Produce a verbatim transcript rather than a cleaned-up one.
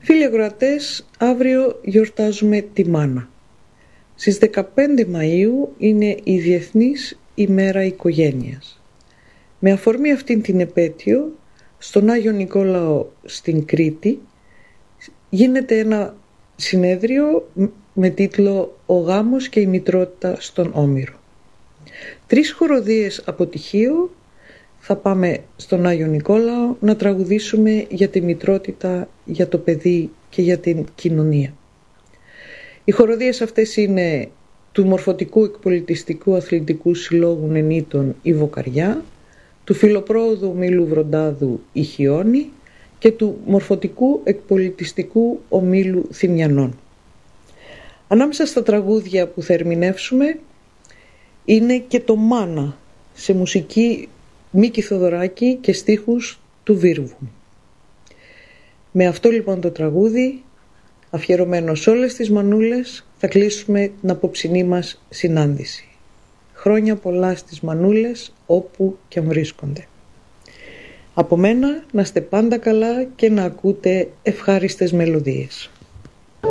Φίλοι ακροατές, αύριο γιορτάζουμε τη μάνα. Στις δεκαπέντε Μαΐου είναι η Διεθνής ημέρα οικογένειας. Με αφορμή αυτήν την επέτειο, στον Άγιο Νικόλαο στην Κρήτη γίνεται ένα συνέδριο με τίτλο «Ο γάμος και η μητρότητα στον Όμηρο». Τρεις χοροδίες από τυχείο θα πάμε στον Άγιο Νικόλαο να τραγουδήσουμε για τη μητρότητα, για το παιδί και για την κοινωνία. Οι χοροδίες αυτές είναι του Μορφωτικού Εκπολιτιστικού Αθλητικού Συλλόγου Νενήτων η Βοκαριά, του Φιλοπρόοδου Ομίλου Βροντάδου η Χιόνη και του Μορφωτικού Εκπολιτιστικού Ομίλου Θυμιανών. Ανάμεσα στα τραγούδια που θα ερμηνεύσουμε είναι και το «Μάνα» σε μουσική Μίκη Θοδωράκη και στίχους του Βίρβου. Με αυτό λοιπόν το τραγούδι, αφιερωμένο σε όλες τις μανούλες, θα κλείσουμε την απόψινή μας συνάντηση. Χρόνια πολλά στις μανούλες όπου και αν βρίσκονται. Από μένα να είστε πάντα καλά και να ακούτε ευχάριστες μελωδίες.